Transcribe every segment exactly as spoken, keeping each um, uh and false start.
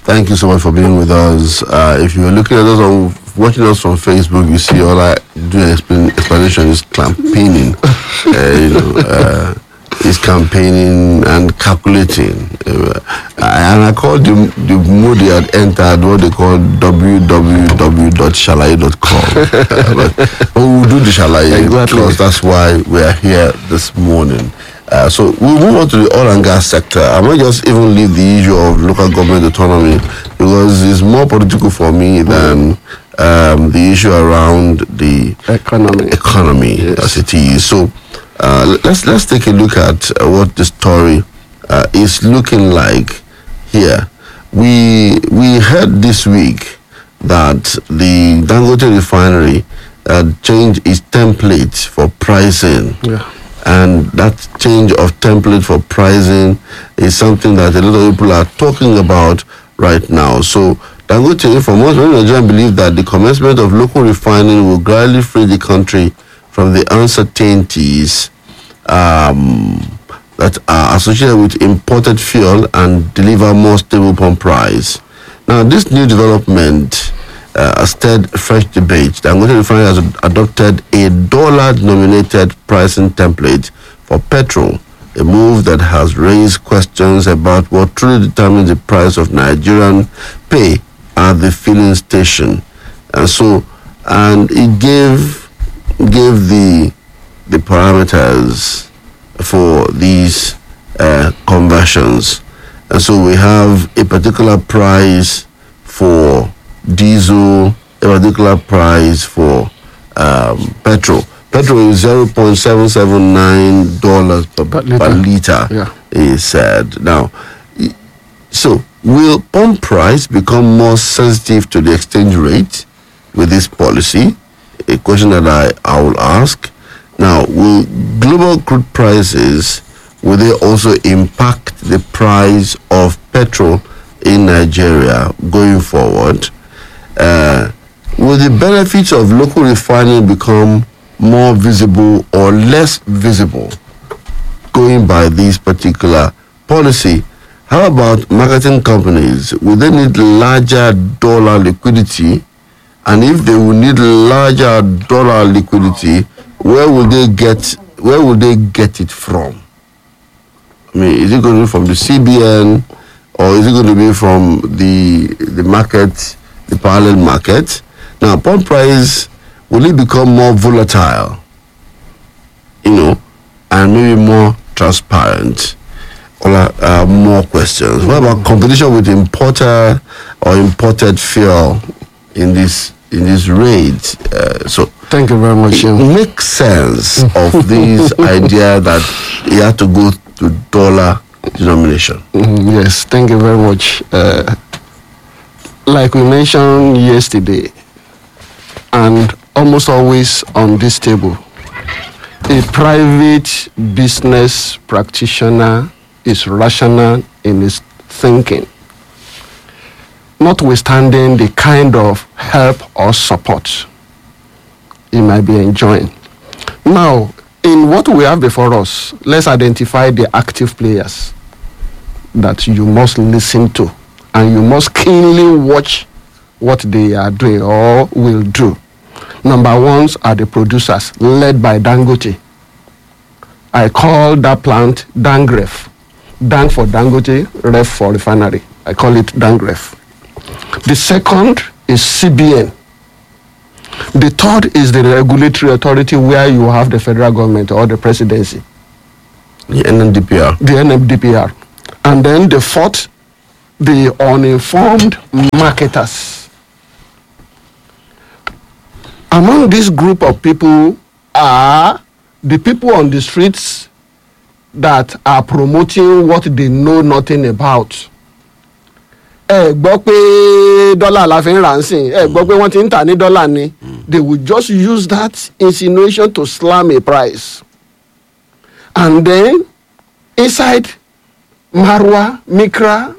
Thank you so much for being with us. Uh, if you are looking at us on watching us from Facebook, you see all I do explain, explanation is campaigning. uh, you know, uh, is campaigning and calculating. Uh, and I called the, the mode they had entered what they call w w w dot shalaye dot com. uh, but, but we'll do the Shalaye exactly. because that's why we are here this morning. Uh, so we'll move on to the oil and gas sector. I might just even leave the issue of local government autonomy because it's more political for me than um, the issue around the economy, economy yes. as it is. So uh, let's let's take a look at uh, what the story uh, is looking like here. We we heard this week that the Dangote refinery uh, changed its template for pricing. Yeah. And that change of template for pricing is something that a lot of people are talking about right now. So, Dangote, for most Nigerians, believe that the commencement of local refining will gradually free the country from the uncertainties um, that are associated with imported fuel and deliver more stable pump price. Now, this new development Uh, stirred fresh debate. Dangote Refinery has adopted a dollar-denominated pricing template for petrol, a move that has raised questions about what truly determines the price of Nigerian pay at the filling station. And so, and it gave gave the the parameters for these uh, conversions. And so we have a particular price for diesel, a particular price for um, petrol. Petrol is zero point seven seven nine dollars per, per liter, per liter yeah. is said. Now, so will pump price become more sensitive to the exchange rate with this policy? A question that I, I will ask. Now, will global crude prices, will they also impact the price of petrol in Nigeria going forward? Uh, will the benefits of local refining become more visible or less visible going by this particular policy? How about marketing companies? Will they need larger dollar liquidity? And if they will need larger dollar liquidity, where will they get where will they get it from? I mean, is it going to be from the C B N or is it going to be from the the market? The parallel market. Now, pump price, will it become more volatile, you know, and maybe more transparent? Or uh, more questions. What about competition with importer or imported fuel in this in this raid? Uh, so, thank you very much. It Yeah. makes sense of this idea that you have to go to dollar denomination. Mm, yes, thank you very much. Uh, Like we mentioned yesterday, and almost always on this table, a private business practitioner is rational in his thinking, notwithstanding the kind of help or support he might be enjoying. Now, in what we have before us, let's identify the active players that you must listen to. And you must keenly watch what they are doing or will do. Number ones are the producers, led by Dangote. I call that plant Dangref. Dan for Dangote, Ref for refinery. I call it Dangref. The second is C B N. The third is the regulatory authority where you have the federal government or the presidency. The N M D P R. The N M D P R. And then the fourth, the uninformed marketers. Among this group of people are the people on the streets that are promoting what they know nothing about. ẹ gbọ́ pé dọ́là la fi ń rà ń sìn, ẹ gbọ́ pé wọ́n ti ń tà ní dọ́là ni. They will just use that insinuation to slam a price. And then inside Marwa, Mikra,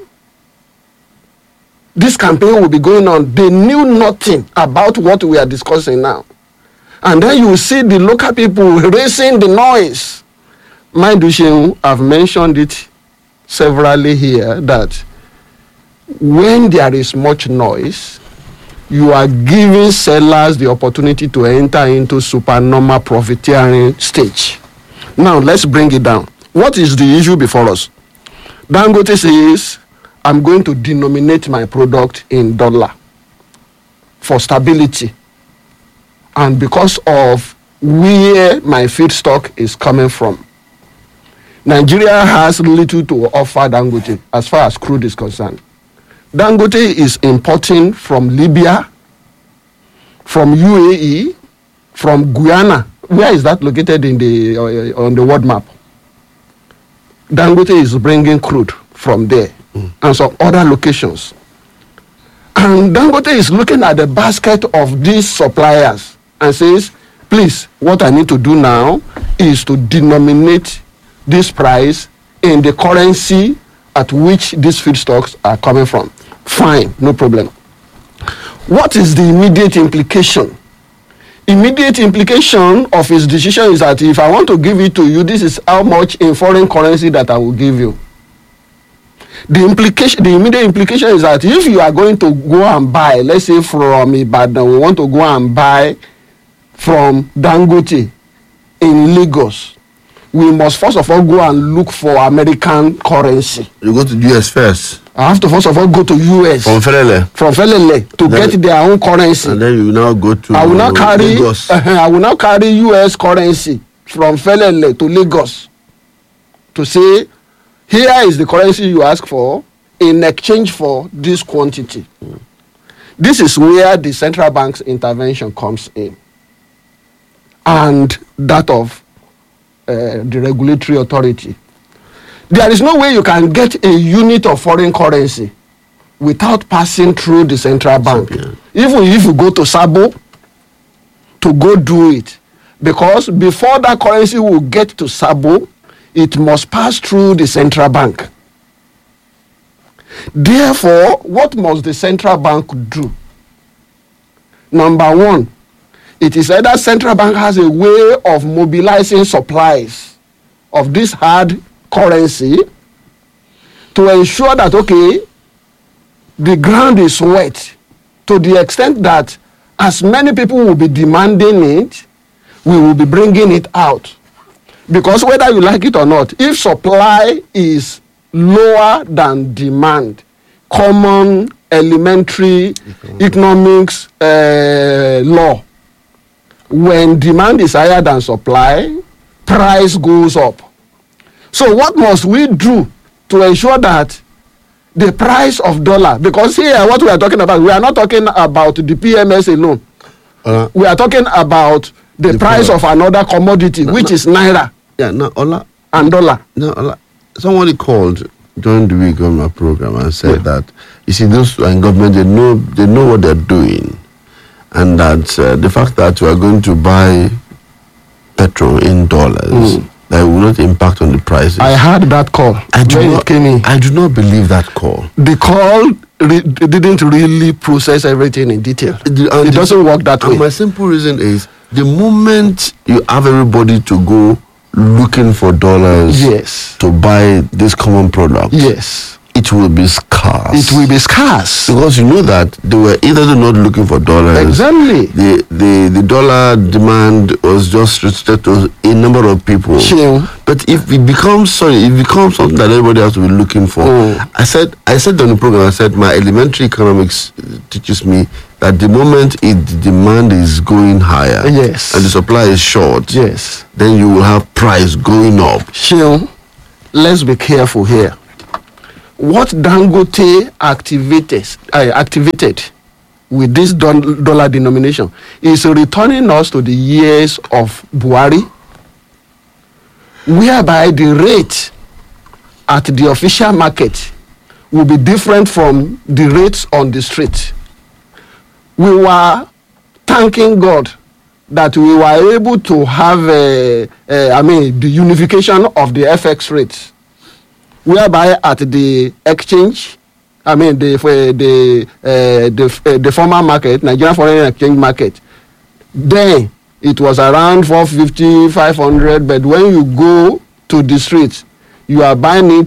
this campaign will be going on. They knew nothing about what we are discussing now. And then you see the local people raising the noise. Mind you, I've mentioned it severally here that when there is much noise, you are giving sellers the opportunity to enter into supernormal profiteering stage. Now, let's bring it down. What is the issue before us? Dangote says, I'm going to denominate my product in dollar for stability. And because of where my feedstock is coming from. Nigeria has little to offer Dangote as far as crude is concerned. Dangote is importing from Libya, from U A E, from Guyana. Where is that located in the uh, on the world map? Dangote is bringing crude from there mm. and some other locations. And Dangote is looking at the basket of these suppliers and says, please, what I need to do now is to denominate this price in the currency at which these feedstocks are coming from. Fine, no problem. What is the immediate implication? Immediate implication of his decision is that if I want to give it to you, this is how much in foreign currency that I will give you. The implication, the immediate implication is that if you are going to go and buy, let's say from Ibadan, we want to go and buy from Dangote in Lagos, we must first of all go and look for American currency. You go to U S first. I have to first of all go to U S. From Felele. From Felele to then, get their own currency. And then you now go to I will now carry Lagos. Uh, I will now carry U S currency from Felele to Lagos to say, here is the currency you ask for in exchange for this quantity. Mm. This is where the central bank's intervention comes in. And that of uh, the regulatory authority. There is no way you can get a unit of foreign currency without passing through the central bank. Yeah. Even if you go to Sabo to go do it. Because before that currency will get to Sabo, it must pass through the central bank. Therefore, what must the central bank do? Number one, it is either central bank has a way of mobilizing supplies of this hard currency to ensure that, okay, the ground is wet to the extent that as many people will be demanding it, we will be bringing it out. Because whether you like it or not, if supply is lower than demand, common elementary economics uh, law, when demand is higher than supply, price goes up. So what must we do to ensure that the price of dollar, because here what we are talking about, we are not talking about the P M S alone. Uh, we are talking about the, the price product. Of another commodity, no, which no, is naira. Yeah, no, Ola, and dollar. No, Ola, somebody called during the week on my program and said yeah. that, you see, those in government, they know, they know what they're doing. And that uh, the fact that we are going to buy petrol in dollars, mm. that will not impact on the prices. I heard that call. I do, when not, it came in. I do not believe that call. The call re- didn't really process everything in detail. The, it the, doesn't work that way. My simple reason is, the moment you have everybody to go looking for dollars yes. to buy this common product, yes. it will be scarce. It will be scarce. Because you know that they were either not looking for dollars. Exactly. The, the, the dollar demand was just restricted to a number of people. Sure. But if it becomes, sorry, it becomes something that everybody has to be looking for. Oh. I said, I said on the program, I said my elementary economics teaches me that the moment it, the demand is going higher, yes. and the supply is short, yes. then you will have price going up. Sure. Let's be careful here. What Dangote activated, uh, activated with this don- dollar denomination is returning us to the years of Buhari, whereby the rate at the official market will be different from the rates on the street. We were thanking God that we were able to have, a, a, I mean, the unification of the F X rates, whereby at the exchange, I mean, the the uh, the, uh, the former market, Nigerian Foreign Exchange Market, then it was around four fifty, five hundred, but when you go to the streets, you are buying it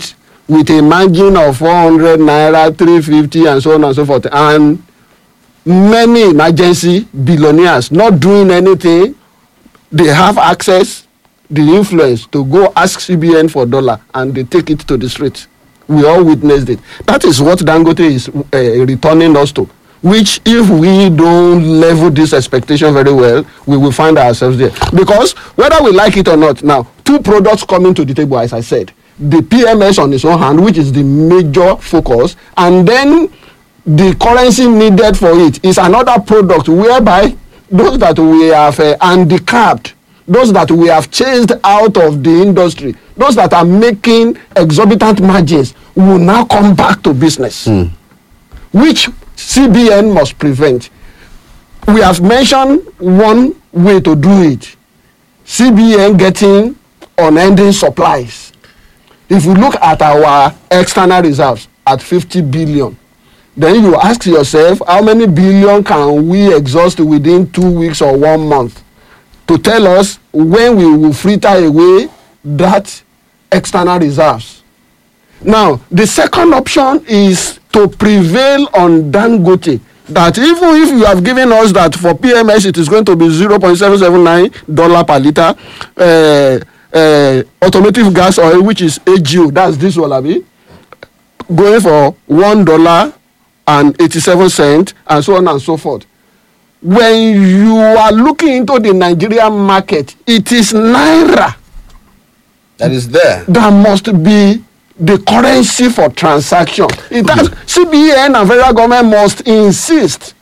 with a margin of four hundred naira, three fifty, and so on and so forth. And many emergency billionaires not doing anything, they have access, the influence to go ask C B N for dollar, and they take it to the street. We all witnessed it. That is what Dangote is uh, returning us to, which if we don't level this expectation very well, we will find ourselves there. Because whether we like it or not, now, two products coming to the table, as I said. The P M S on its own hand, which is the major focus, and then the currency needed for it is another product whereby those that we have uh, handicapped, those that we have chased out of the industry, those that are making exorbitant margins will now come back to business, mm. which C B N must prevent. We have mentioned one way to do it. C B N getting unending supplies. If you look at our external reserves at fifty billion, then you ask yourself, how many billion can we exhaust within two weeks or one month to tell us when we will fritter away that external reserves? Now, the second option is to prevail on Dangote, that even if you have given us that for P M S it is going to be zero point seven seven nine dollars per litre, uh, uh, automotive gas oil, which is A G O, that's this one, Abi, going for one dollar and eighty-seven cents, and so on and so forth. When you are looking into the Nigerian market, it is Naira that is there. That must be the currency for transaction. It has, C B N and federal government must insist.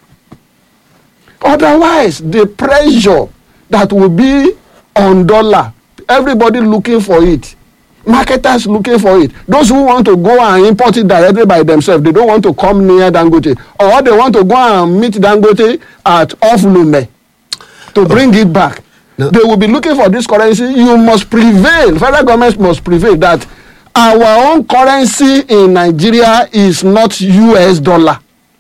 Otherwise, the pressure that will be on dollar, everybody looking for it, marketers looking for it, those who want to go and import it directly by themselves, they don't want to come near Dangote, or they want to go and meet Dangote at Oflume to bring it back. No. They will be looking for this currency. You must prevail. Federal government must prevail that our own currency in Nigeria is not U S dollar.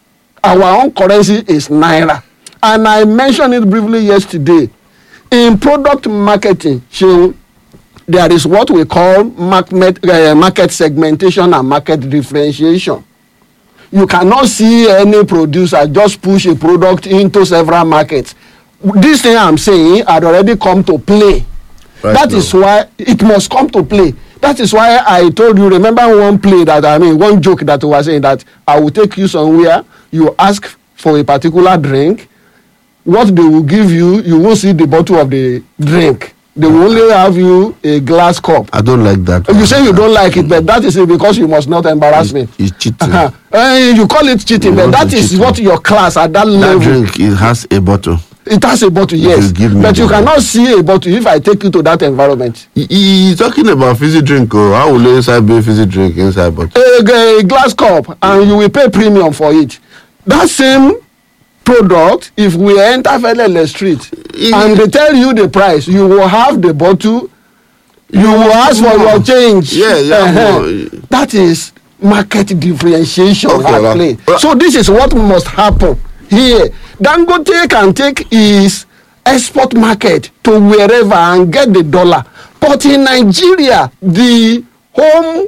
Our own currency is Naira. And I mentioned it briefly yesterday. In product marketing, there is what we call market, uh, market segmentation and market differentiation. You cannot see any producer just push a product into several markets. This thing I'm saying had already come to play. Right that now. Is why it must come to play. That is why I told you, remember one play that, I mean, one joke that was saying that I will take you somewhere, you ask for a particular drink, what they will give you, you won't see the bottle of the drink. They will only have you a glass cup. I don't like that. You say you don't like it, but that is it because you must not embarrass it's, me. It's cheating. Uh-huh. Uh, you call it cheating, you but that is cheating. What your class at that, that level. That drink, it has a bottle. It has a bottle, yes. You but you bottle. cannot see a bottle if I take you to that environment. You're talking about fizzy drink, or how will inside be fizzy drink inside bottle? A, a glass cup, and you will pay premium for it. That same product, if we enter Felele Street it, and they tell you the price, you will have the bottle, you will ask for your change. Yeah, yeah. Uh-huh. That is market differentiation okay, at play. Well, so this is what must happen here. Dangote can take his export market to wherever and get the dollar. But in Nigeria, the home,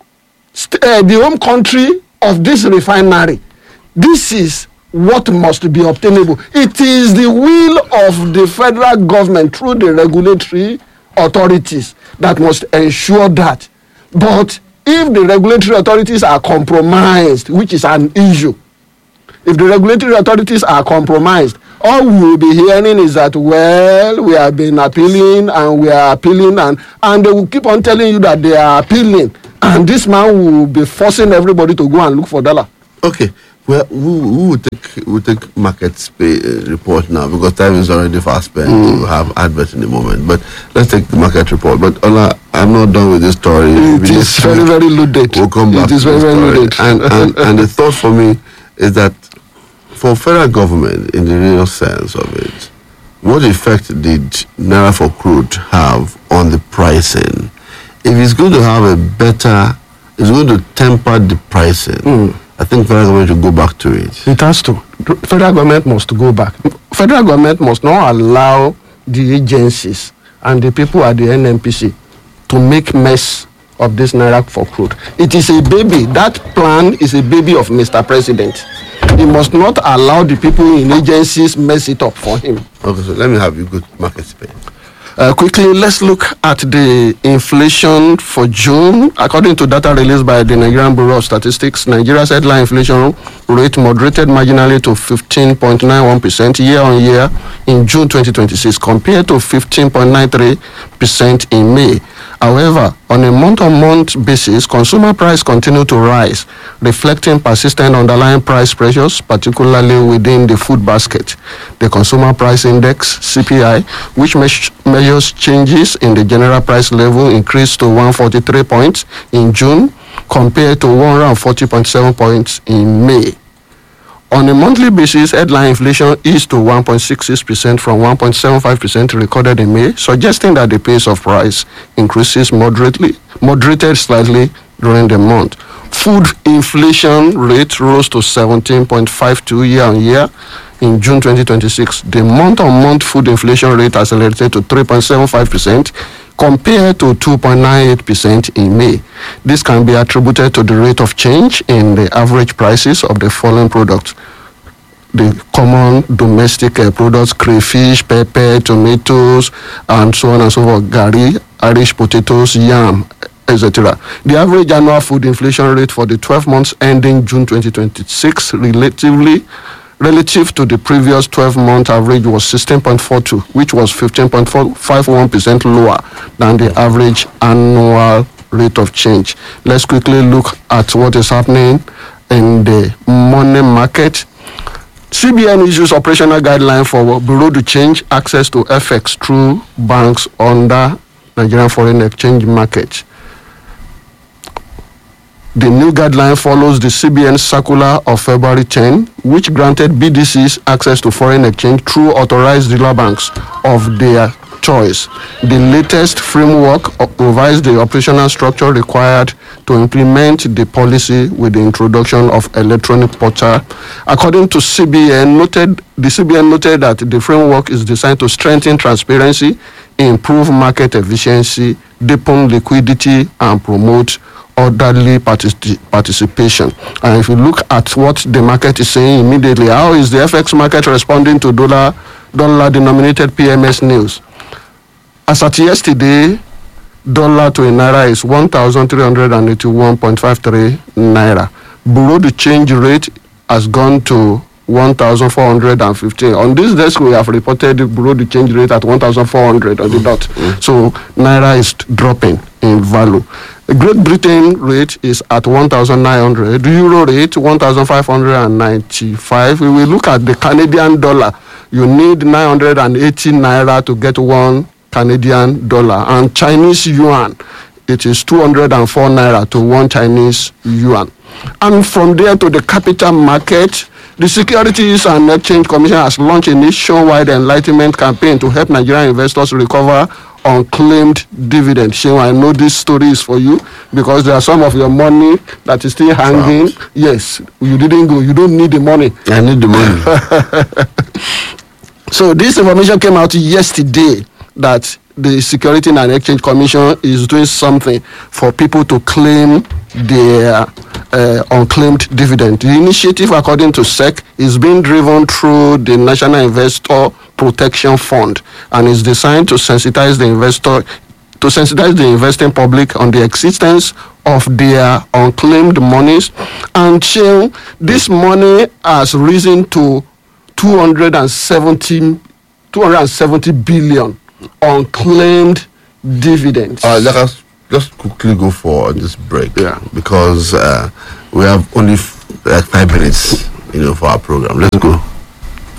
uh, the home country of this refinery, this is what must be obtainable. It is the will of the federal government through the regulatory authorities that must ensure that. But if the regulatory authorities are compromised, which is an issue, if the regulatory authorities are compromised, all we will be hearing is that, well, we have been appealing and we are appealing, and, and they will keep on telling you that they are appealing, and this man will be forcing everybody to go and look for dollar. Okay. Well, we, we will take we will take market sp- uh, report now because time is already fast spent. Mm. We'll have advert in a moment, but let's take the market report. But Ola, I'm not done with this story. It we is very, very loaded. We'll come back. It is very, very loaded. And, and, and the thought for me is that for federal government, in the real sense of it, what effect did Naira for crude have on the pricing? If it's going to have a better, it's going to temper the pricing. Mm. I think federal government should go back to it. It has to. Federal government must go back. Federal government must not allow the agencies and the people at the N N P C to make mess of this naira for crude. It is a baby. That plan is a baby of Mister President. He must not allow the people in agencies mess it up for him. Okay, so let me have you good market space. Uh, quickly, let's look at the inflation for June. According to data released by the Nigerian Bureau of Statistics, Nigeria's headline inflation rate moderated marginally to fifteen point nine one percent year on year in June twenty twenty-six, compared to fifteen point nine three percent in May. However, on a month-on-month basis, consumer price continued to rise, reflecting persistent underlying price pressures, particularly within the food basket. The Consumer Price Index, C P I, which me- measures changes in the general price level, increased to one hundred forty-three points in June, compared to one hundred forty point seven points in May. On a monthly basis, headline inflation eased to one point six six percent from one point seven five percent recorded in May, suggesting that the pace of price increases moderately, moderated slightly during the month. Food inflation rate rose to seventeen point five two year-on-year in June twenty twenty-six. The month-on-month food inflation rate accelerated to three point seven five percent, compared to two point nine eight percent in May. This can be attributed to the rate of change in the average prices of the following products: the common domestic uh, products, crayfish, pepper, tomatoes, and so on and so forth, gari, Irish potatoes, yam, et cetera. The average annual food inflation rate for the twelve months ending June twenty twenty-six relatively relative to the previous twelve-month average was sixteen point four two, which was fifteen point five one percent lower than the average annual rate of change. Let's quickly look at what is happening in the money market. C B N issues operational guideline for Bureau de Change access to F X through banks under Nigerian foreign exchange market. The new guideline follows the C B N circular of February tenth, which granted B D Cs access to foreign exchange through authorized dealer banks of their choice. The latest framework provides the operational structure required to implement the policy with the introduction of electronic portal. According to C B N, noted the C B N noted that the framework is designed to strengthen transparency, improve market efficiency, deepen liquidity, and promote orderly partic- participation. And if you look at what the market is saying immediately, how is the F X market responding to dollar dollar denominated P M S news? As at yesterday, dollar to a naira is one thousand three hundred eighty-one point five three naira. Bureau de change rate has gone to one thousand four hundred fifteen. On this desk, we have reported the Bureau de change rate at one thousand four hundred on the dot. Mm. So naira is dropping in value. The Great Britain rate is at one thousand nine hundred. The euro rate one thousand five hundred ninety-five. We will look at the Canadian dollar. You need nine hundred eighty naira to get one Canadian dollar, and Chinese yuan, it is two hundred four naira to one Chinese yuan. And from there to the capital market, the Securities and Exchange Commission has launched a nationwide enlightenment campaign to help Nigerian investors recover unclaimed dividends. Shewa, I know this story is for you because there are some of your money that is still hanging. Wow. Yes, you didn't go. You don't need the money. I need the money. So this information came out yesterday that the Securities and Exchange Commission is doing something for people to claim their uh, unclaimed dividend. The initiative, according to S E C, is being driven through the National Investor Protection Fund and is designed to sensitize the investor to sensitize the investing public on the existence of their unclaimed monies. And uh, this money has risen to two hundred seventy billion unclaimed dividends. Uh, let us just quickly go for this break, yeah, because uh, we have only f- like five minutes, you know, for our program. Let's go.